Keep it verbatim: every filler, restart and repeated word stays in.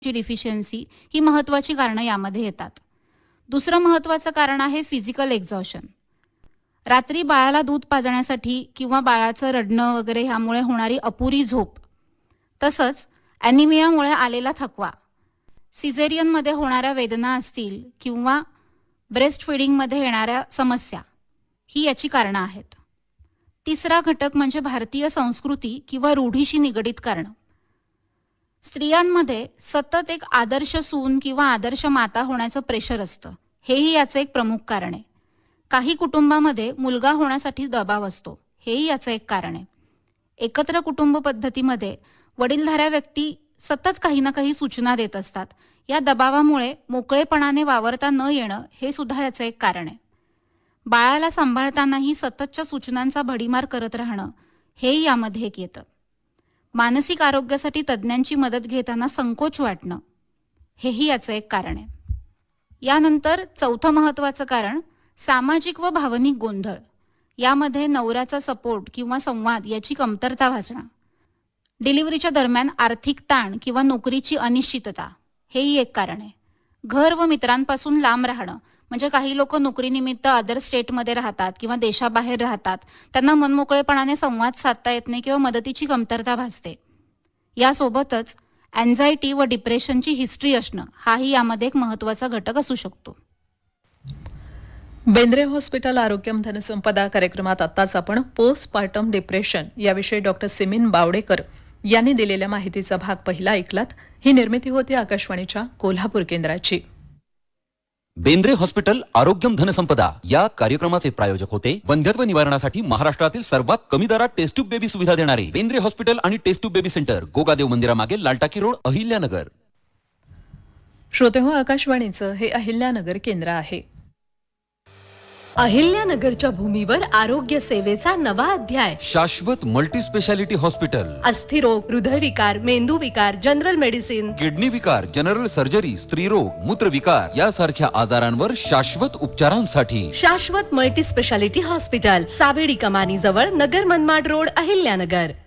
ची डिफिशियन्सी ही महत्त्वाची कारणं यामध्ये येतात. दुसरं महत्त्वाचं कारण आहे फिजिकल एक्झॉशन. रात्री बाळाला दूध पाजण्यासाठी किंवा बाळाचं रडणं वगैरे ह्यामुळे होणारी अपुरी झोप, तसंच ॲनिमियामुळे आलेला थकवा, सिझेरियनमध्ये होणाऱ्या वेदना असतील किंवा ब्रेस्ट फिडिंगमध्ये येणाऱ्या समस्या, ही याची कारणं आहेत. तिसरा घटक म्हणजे भारतीय संस्कृती किंवा रूढीशी निगडीत कारणं. स्त्रियांमध्ये सतत एक आदर्श सून किंवा आदर्श माता होण्याचं प्रेशर असतं, हेही याचं एक प्रमुख कारण आहे. काही कुटुंबामध्ये मुलगा होण्यासाठी दबाव असतो, हेही याचं एक कारण आहे. एकत्र कुटुंब पद्धतीमध्ये वडीलधाऱ्या व्यक्ती सतत काही ना काही सूचना देत असतात. या दबावामुळे मोकळेपणाने वावरता न येणं हे सुद्धा याचं एक कारण आहे. बाळाला सांभाळतानाही सततच्या सूचनांचा भडीमार करत राहणं, हेही यामध्ये एक येतं. मानसिक आरोग्यासाठी तज्ज्ञांची मदत घेताना संकोच वाटणं, हेही याचं एक कारण आहे. यानंतर चौथं महत्त्वाचं कारण सामाजिक व भावनिक गोंधळ. यामध्ये नवऱ्याचा सपोर्ट किंवा संवाद याची कमतरता भासणं. डिलिव्हरीच्या दरम्यान आर्थिक ताण किंवा नोकरीची अनिश्चितता, हेही एक कारण आहे. घर व मित्रांपासून लांब राहणं, म्हणजे काही लोक नोकरीनिमित्त अदर स्टेटमध्ये राहतात किंवा देशाबाहेर राहतात, त्यांना मनमोकळेपणाने संवाद साधता येत नाही किंवा मदतीची कमतरता भासते. यासोबतच अँझायटी व डिप्रेशनची हिस्ट्री असणं, हाही यामध्ये एक महत्त्वाचा घटक असू शकतो. बेंद्रे हॉस्पिटल आरोग्यम धनसंपदा कार्यक्रमात आत्ताच आपण पोस्टपार्टम डिप्रेशन याविषयी डॉक्टर सिमीन बावडेकर यांनी दिलेल्या माहितीचा भाग पहिला ऐकलात. ही निर्मिती होती आकाशवाणीच्या कोल्हापूर केंद्राची. बेंद्रे हॉस्पिटल आरोग्यम धनसंपदा या कार्यक्रमाचे प्रायोजक होते वंध्यत्व निवारणासाठी महाराष्ट्रातील सर्वात कमी दरात टेस्ट ट्यूब बेबी सुविधा देणारे बेंद्रे हॉस्पिटल आणि taste tube baby centre, Gogadev मंदिरामागे, लालटाकी road, Ahilyanagar. श्रोतेहो, आकाशवाणीचं हे अहिल्यानगर केंद्र आहे. अहिल्यानगरच्या भूमीवर आरोग्य सेवेचा नवा अध्याय. शाश्वत मल्टी स्पेशालिटी हॉस्पिटल. अस्थिरोग, हृदयविकार, मेंदूविकार, जनरल मेडिसिन, किडनी विकार, जनरल सर्जरी, स्त्रीरोग, मूत्रविकार यासारख्या आजारांवर शाश्वत उपचारांसाठी शाश्वत मल्टी स्पेशालिटी हॉस्पिटल, सावेडी कमानी जवळ, नगर मनमाड रोड, अहिल्यानगर.